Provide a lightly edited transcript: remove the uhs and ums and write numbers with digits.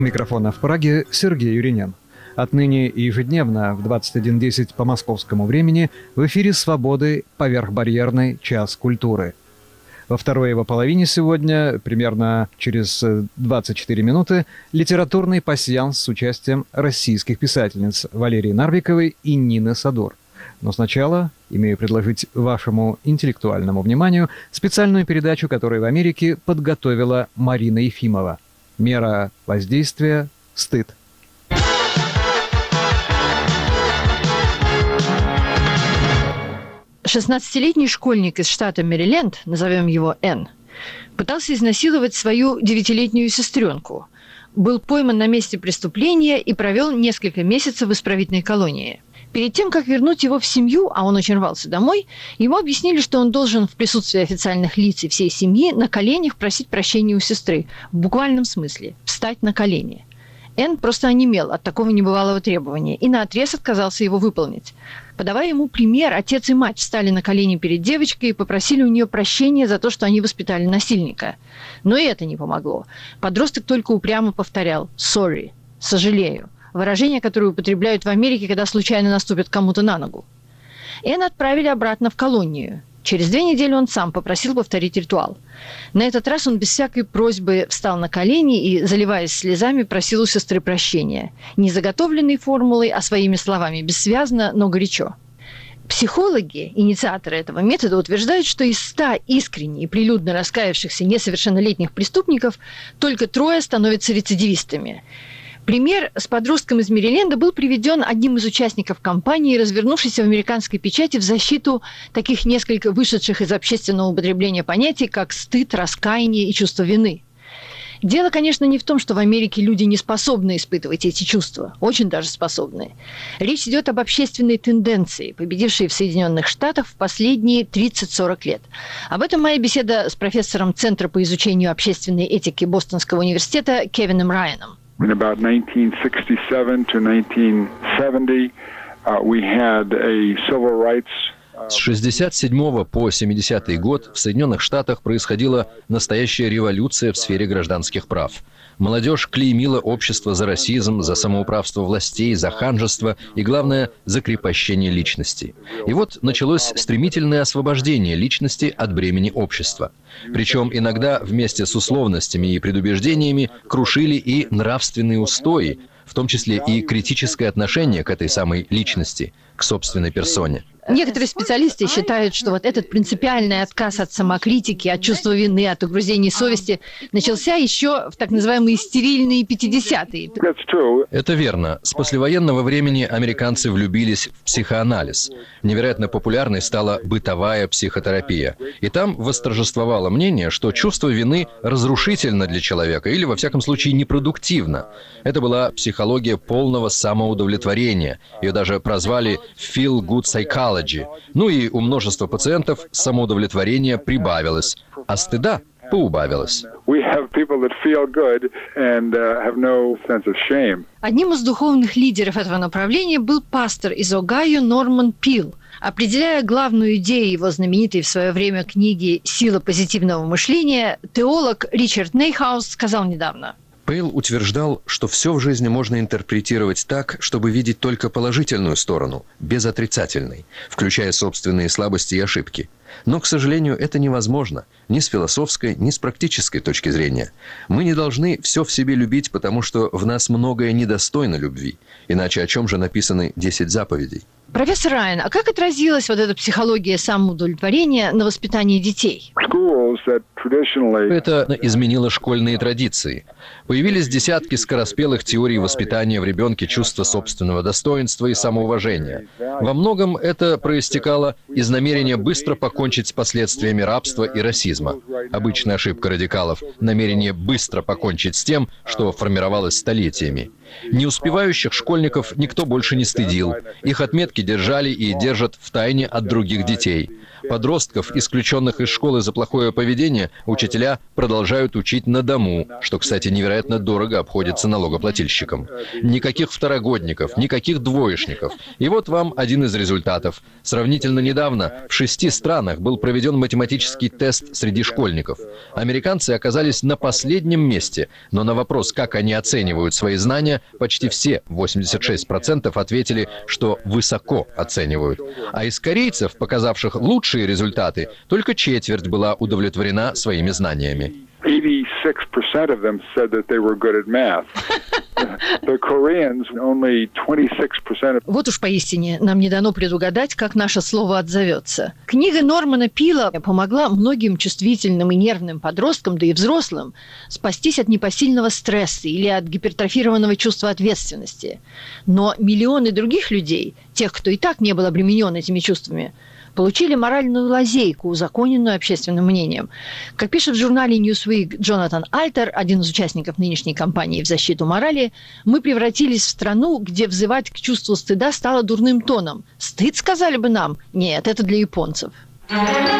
Микрофона в Праге Сергей Юринян. Отныне и ежедневно в 21:10 по московскому времени в эфире «Свободы» поверхбарьерный час культуры. Во второй его половине сегодня, примерно через 24 минуты, литературный пасьянс с участием российских писательниц Валерии Нарвиковой и Нины Содор. Но сначала имею предложить вашему интеллектуальному вниманию специальную передачу, которую в Америке подготовила Марина Ефимова. Мера воздействия – стыд. Шестнадцатилетний школьник из штата Мэриленд, назовем его Энн, пытался изнасиловать свою 9-летнюю сестренку. Был пойман на месте преступления и провел несколько месяцев в исправительной колонии. Перед тем, как вернуть его в семью, а он очень рвался домой, ему объяснили, что он должен в присутствии официальных лиц и всей семьи на коленях просить прощения у сестры. В буквальном смысле – встать на колени. Энн просто онемел от такого небывалого требования и наотрез отказался его выполнить. Подавая ему пример, отец и мать встали на колени перед девочкой и попросили у нее прощения за то, что они воспитали насильника. Но и это не помогло. Подросток только упрямо повторял «sorry», «сожалею». Выражение, которое употребляют в Америке, когда случайно наступят кому-то на ногу. Энн отправили обратно в колонию. Через 2 недели он сам попросил повторить ритуал. На этот раз он без всякой просьбы встал на колени и, заливаясь слезами, просил у сестры прощения. Не заготовленной формулой, а своими словами, бессвязно, но горячо. Психологи, инициаторы этого метода, утверждают, что из 100 искренне и прилюдно раскаявшихся несовершеннолетних преступников только 3 становятся рецидивистами. Пример с подростком из Мэриленда был приведен одним из участников кампании, развернувшейся в американской печати в защиту таких несколько вышедших из общественного употребления понятий, как стыд, раскаяние и чувство вины. Дело, конечно, не в том, что в Америке люди не способны испытывать эти чувства, очень даже способны. Речь идет об общественной тенденции, победившей в Соединенных Штатах в последние 30-40 лет. Об этом моя беседа с профессором Центра по изучению общественной этики Бостонского университета Кевином Райаном. In about 1967 to 1970, we had a civil rights. С 67 по 70 год в Соединенных Штатах происходила настоящая революция в сфере гражданских прав. Молодежь клеймила общество за расизм, за самоуправство властей, за ханжество и, главное, за крепощение личности. И вот началось стремительное освобождение личности от бремени общества. Причем иногда вместе с условностями и предубеждениями крушили и нравственные устои, в том числе и критическое отношение к этой самой личности, к собственной персоне. Некоторые специалисты считают, что вот этот принципиальный отказ от самокритики, от чувства вины, от угрызений совести начался еще в так называемые стерильные 50-е. Это верно. С послевоенного времени американцы влюбились в психоанализ. Невероятно популярной стала бытовая психотерапия. И там восторжествовало мнение, что чувство вины разрушительно для человека или, во всяком случае, непродуктивно. Это была психология полного самоудовлетворения. Ее даже прозвали «feel good psychology». Ну и у множества пациентов самоудовлетворение прибавилось, а стыда поубавилось. Одним из духовных лидеров этого направления был пастор из Огайо Норман Пил. Определяя главную идею его знаменитой в свое время книги «Сила позитивного мышления», теолог Ричард Нейхаус сказал недавно: Пейл утверждал, что все в жизни можно интерпретировать так, чтобы видеть только положительную сторону, без отрицательной, включая собственные слабости и ошибки. Но, к сожалению, это невозможно ни с философской, ни с практической точки зрения. Мы не должны все в себе любить, потому что в нас многое недостойно любви. Иначе о чем же написаны 10 заповедей? Профессор Райан, а как отразилась вот эта психология самоудовлетворения на воспитании детей? Это изменило школьные традиции. Появились десятки скороспелых теорий воспитания в ребенке чувства собственного достоинства и самоуважения. Во многом это проистекало из намерения быстро покончить с последствиями рабства и расизма. Обычная ошибка радикалов – намерение быстро покончить с тем, что формировалось столетиями. Не успевающих школьников никто больше не стыдил. Их отметки держали и держат в тайне от других детей. Подростков, исключенных из школы за плохое поведение, учителя продолжают учить на дому, что, кстати, невероятно дорого обходится налогоплательщикам. Никаких второгодников, никаких двоечников. И вот вам один из результатов. Сравнительно недавно в 6 странах был проведен математический тест среди школьников. Американцы оказались на последнем месте, но на вопрос, как они оценивают свои знания, почти все, 86%, ответили, что высоко оценивают. А из корейцев, показавших лучшие результаты, только четверть была удовлетворена своими знаниями. 86% of them said that they were good at math. The Koreans, only 26%. Вот уж поистине нам не дано предугадать, как наше слово отзовется. Книга Нормана Пила помогла многим чувствительным и нервным подросткам, да и взрослым, спастись от непосильного стресса или от гипертрофированного чувства ответственности. Но миллионы других людей, тех, кто и так не был обременен этими чувствами, получили моральную лазейку, узаконенную общественным мнением. Как пишет в журнале Newsweek Джонатан Альтер, один из участников нынешней кампании в защиту морали, мы превратились в страну, где взывать к чувству стыда стало дурным тоном. Стыд, сказали бы нам? Нет, это для японцев.